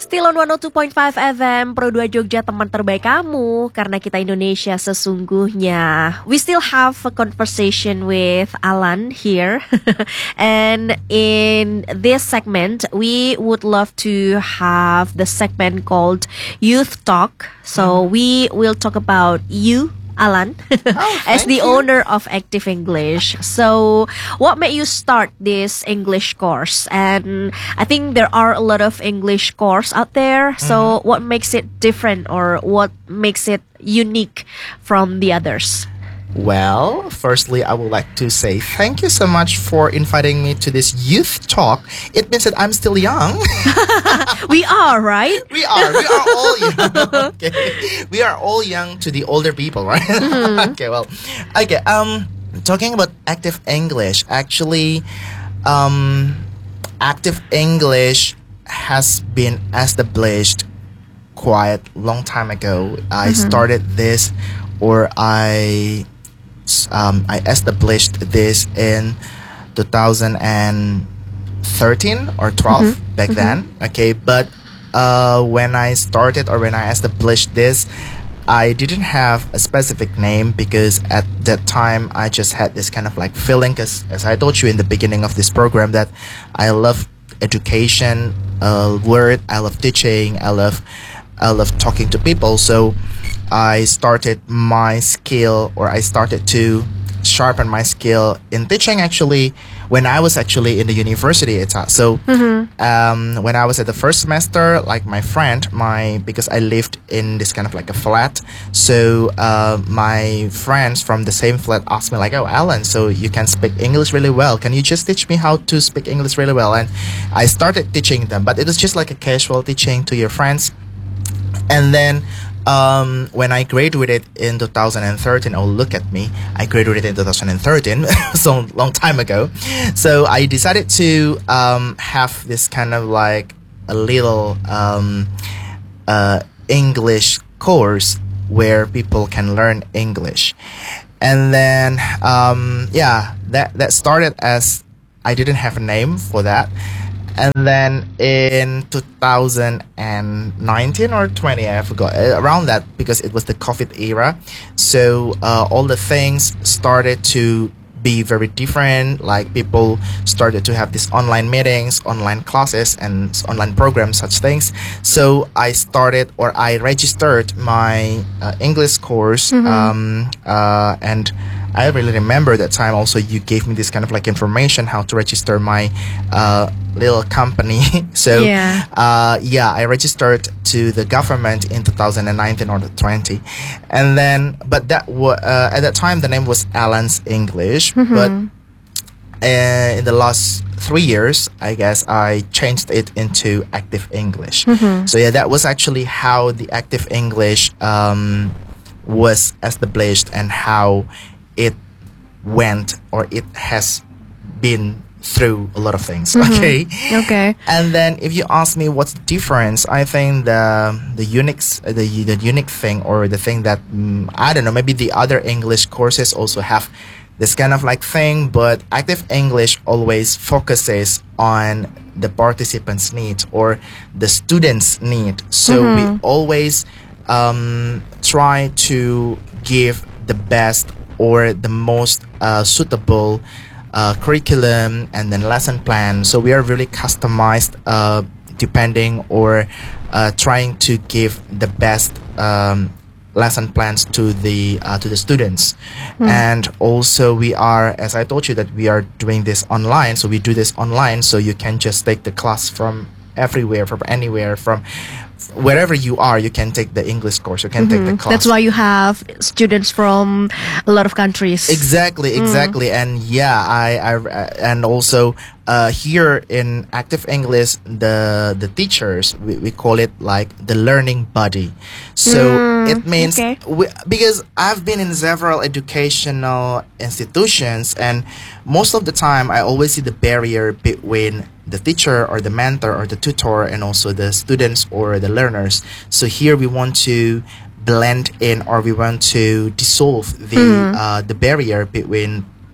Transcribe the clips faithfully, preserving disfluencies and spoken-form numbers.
Still on one oh two point five F M, Pro dua Jogja, teman terbaik kamu. Karena kita Indonesia sesungguhnya. We still have a conversation with Alan here. And in this segment, we would love to have the segment called Youth Talk. So we will talk about you, Alan, oh, as the you. owner of Active English. So what made you start this English course? And I think there are a lot of English course out there. So mm-hmm. what makes it different, or what makes it unique from the others? Well, firstly, I would like to say thank you so much for inviting me to this youth talk. It means that I'm still young. We are, right? We are. We are all young. Okay. We are all young to the older people, right? Mm-hmm. Okay, well, okay. Um, talking about Active English, actually, um, Active English has been established quite long time ago. I mm-hmm. started this, or I... Um, I established this in two thousand thirteen or twelve mm-hmm. back mm-hmm. then. Okay, but uh, when I started or when I established this, I didn't have a specific name, because at that time I just had this kind of like feeling, because as I told you in the beginning of this program, that I love education, uh, word, I love teaching, I love, I love talking to people. So I started my skill, or I started to sharpen my skill in teaching actually when I was actually in the university. It's so mm-hmm. um, when I was at the first semester, like my friend, my because I lived in this kind of like a flat. So uh, my friends from the same flat asked me like, "Oh, Alan, so you can speak English really well. Can you just teach me how to speak English really well?" And I started teaching them, but it was just like a casual teaching to your friends, and then. Um, when I graduated in two thousand thirteen, oh look at me, I graduated in two thousand thirteen, so long time ago. So I decided to um, have this kind of like a little um, uh, English course where people can learn English. And then, um, yeah, that, that started as, I didn't have a name for that. And then in two thousand nineteen or twenty, I forgot, around that, because it was the COVID era. So uh, all the things started to be very different. Like people started to have these online meetings, online classes, and online programs, such things. So I started, or I registered my uh, English course, mm-hmm. um, uh, and I really remember that time also you gave me this kind of like information how to register my uh, little company. So yeah. Uh, yeah, I registered to the government in two thousand nineteen or twenty. And then, but that w- uh, at that time the name was Alan's English. Mm-hmm. But uh, in the last three years, I guess I changed it into Active English. Mm-hmm. So yeah, that was actually how the Active English um, was established, and how it went, or it has been through a lot of things. Mm-hmm. Okay. Okay. And then if you ask me what's the difference, I think the the unique the the unique thing, or the thing that um, I don't know, maybe the other English courses also have this kind of like thing, but Active English always focuses on the participants' needs, or the students' need. So mm-hmm. we always um, try to give the best, or the most uh, suitable uh, curriculum and then lesson plan. So we are really customized uh, depending, or uh, trying to give the best um, lesson plans to the uh, to the students. Mm. And also we are, as I told you, that we are doing this online. So we do this online, so you can just take the class from everywhere, from anywhere, from wherever you are, you can take the English course. You can mm-hmm. take the class. That's why you have students from a lot of countries. Exactly, exactly. Mm. And yeah, I, I and also uh, here in Active English, the the teachers, we, we call it like the learning buddy. So mm, it means okay. we, because I've been in several educational institutions, and most of the time I always see the barrier between the teacher or the mentor or the tutor and also the students or the learners. So here we want to blend in, or we want to dissolve the mm. uh, the barrier between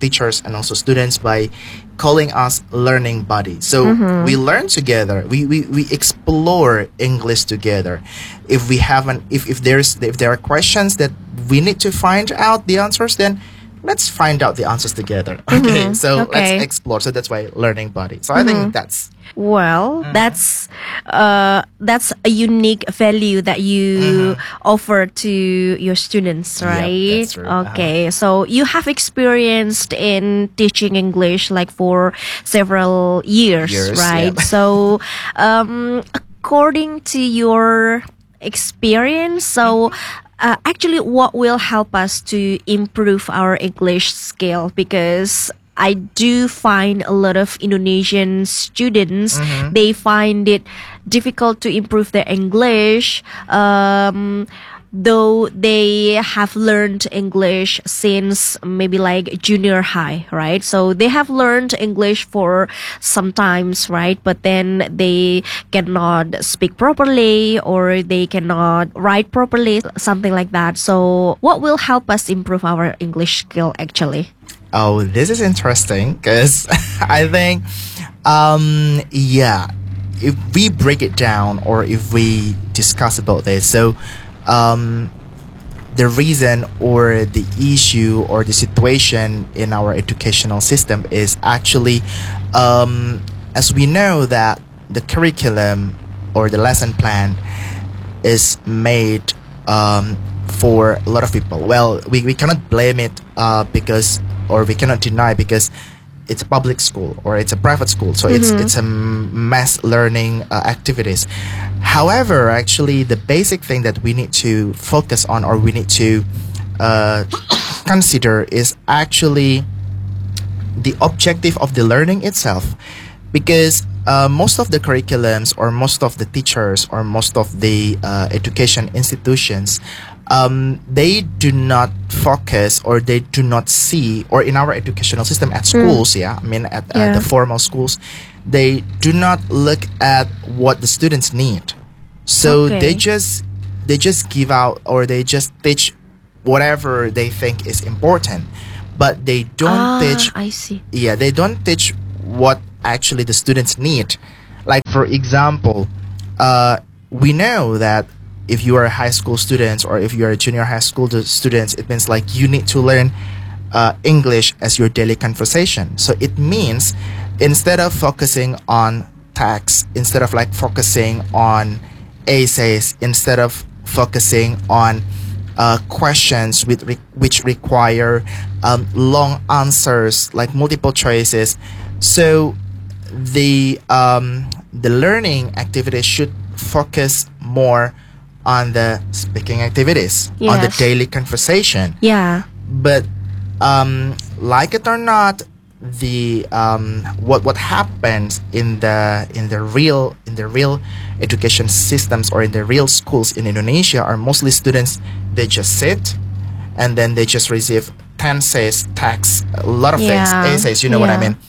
teachers and also students by calling us learning buddy. So we learn together. We, we, we explore English together. If we haven't, if, if there's if there are questions that we need to find out the answers, then let's find out the answers together. Okay, so Okay. let's explore. So that's why learning buddy. So I think that's Well, that's uh, that's a unique value that you offer to your students, Yep, right? that's true. Uh-huh. Okay, so you have experienced in teaching English like for several years, Years, right? yeah. So, um, according to your experience, so. Uh, actually, what will help us to improve our English skill? Because I do find a lot of Indonesian students, they find it difficult to improve their English, um, though they have learned English since maybe like junior high, right? So they have learned English for sometimes, right? But then they cannot speak properly or they cannot write properly, something like that. So what will help us improve our English skill actually? Oh, this is interesting because I think, um, yeah, if we break it down or if we discuss about this, so um, the reason or the issue or the situation in our educational system is actually, um, as we know that the curriculum or the lesson plan is made um, for a lot of people. Well, we, we cannot blame it uh, because, or we cannot deny because it's a public school or it's a private school, so it's it's a mass learning uh, activities. However, actually, the basic thing that we need to focus on or we need to uh, consider is actually the objective of the learning itself, because uh, most of the curriculums or most of the teachers or most of the uh, education institutions, um, they do not focus or they do not see, or in our educational system at schools, yeah, I mean at, Yeah. at the formal schools, they do not look at what the students need. So Okay. they just they just give out or they just teach whatever they think is important, but they don't Ah, teach I see. yeah they don't teach what actually the students need. Like for example, uh, we know that if you are a high school student or if you are a junior high school du- student, it means like you need to learn uh, English as your daily conversation. So it means instead of focusing on text, instead of like focusing on essays, instead of focusing on uh, questions with re- which require um, long answers like multiple choices, so the um, the learning activities should focus more on the speaking activities, on the Yes. daily conversation. Yeah. But um, like it or not, the um, what what happens in the in the real in the real education systems or in the real schools in Indonesia are mostly students. They just sit, and then they just receive tenses, texts, a lot of Yeah. things, essays. You know what I Yeah. mean?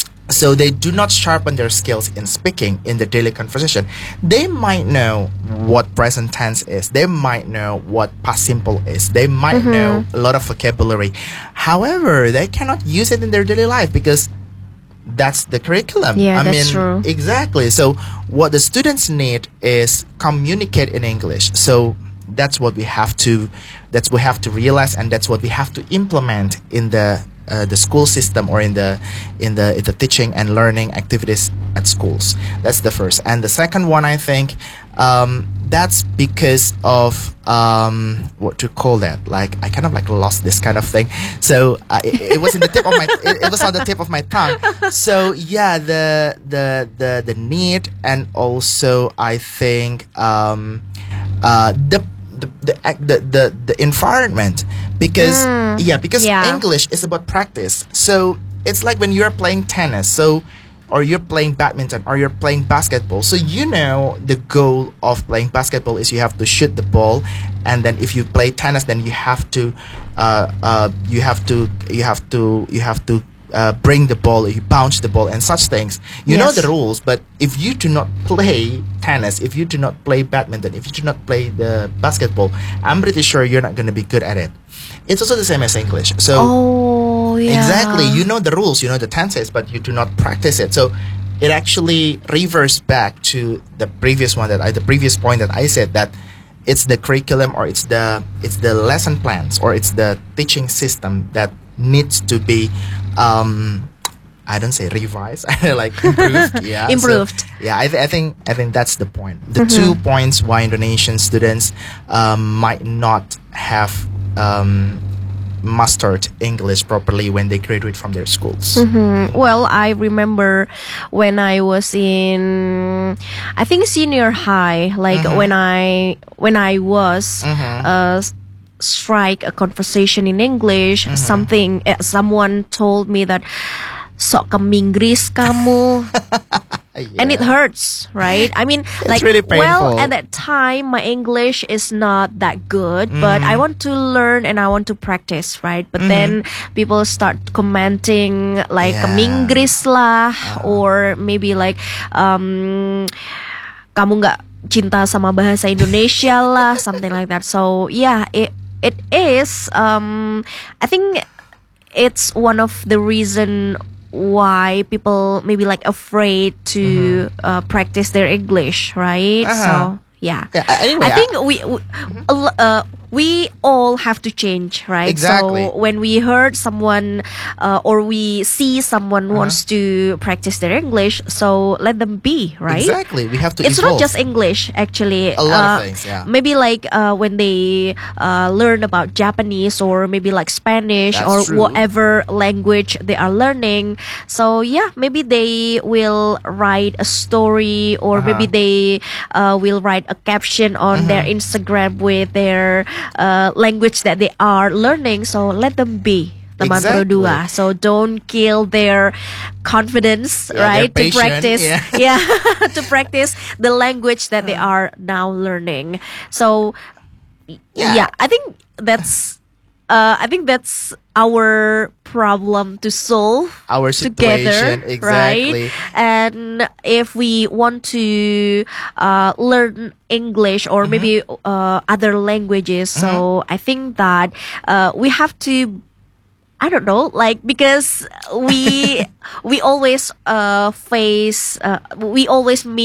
So they do not sharpen their skills in speaking in the daily conversation. They might know what present tense is. They might know what past simple is. They might know a lot of vocabulary. However, they cannot use it in their daily life because that's the curriculum. Yeah, I that's mean, true. exactly. So what the students need is communicate in English. So that's what we have to that's what we have to realize, and that's what we have to implement in the uh, the school system or in the in the in the teaching and learning activities at schools. That's the first. And the second one, I think, um, that's because of um, what to call that. Like I kind of like lost this kind of thing. So uh, it, it was in the tip of my it, it was on the tip of my tongue. So yeah, the the the the need, and also I think um, uh, the the the, ac- the the the environment, because yeah because yeah. English is about practice. So it's like when you're playing tennis, so or you're playing badminton or you're playing basketball. So you know the goal of playing basketball is you have to shoot the ball, and then if you play tennis, then you have to uh, uh, you have to you have to you have to uh, bring the ball, you bounce the ball, and such things. You know Yes. the rules, but if you do not play tennis, if you do not play badminton, if you do not play the basketball, I'm pretty sure you're not going to be good at it. It's also the same as English. So Oh, yeah. Exactly. You know the rules, you know the tenses, but you do not practice it. So it actually reverts back to the previous one that I, the previous point that I said, that it's the curriculum, or it's the it's the lesson plans, or it's the teaching system that needs to be um I don't say revised, like improved. Yeah, so, Improved. yeah, I, th- I think I think that's the point. The two points why Indonesian students um, might not have um, mastered English properly when they graduate from their schools. Mm, Well, I remember when I was in, I think senior high, like when I when I was uh, s- strike a conversation in English, something uh, someone told me that sok keminggris kamu. And it hurts, right? I mean, like, really well, painful. at that time, my English is not that good, but I want to learn and I want to practice, right? But then people start commenting like Yeah. keminggris lah, or maybe like, um, kamu nggak cinta sama bahasa Indonesia lah, something like that. So yeah, it it is. Um, I think it's one of the reason why people maybe like afraid to uh, practice their English, right? Uh-huh. So yeah, Yeah, a- anyway, I think we we, uh, we all have to change, right? Exactly. So when we heard someone uh, or we see someone Uh-huh. wants to practice their English, so let them be, right? Exactly. We have to It's evolve. not just English, actually. A lot of Uh, things, yeah. Maybe like uh, when they uh, learn about Japanese, or maybe like Spanish, That's or true. whatever language they are learning. So yeah, maybe they will write a story, or maybe Uh-huh. they uh, will write a caption on their Instagram with their uh, language that they are learning. So let them be. Teman Pro Exactly. dua. So don't kill their confidence, Yeah, their right? To passion, practice, yeah. yeah, to practice the language that they are now learning. So Yeah. yeah, I think that's uh, I think that's our problem to solve Our together, situation, exactly. right? And if we want to uh, learn English, or Mm-hmm. maybe uh, other languages, so I think that uh, we have to, I don't know, like, because we we always uh face uh, we always meet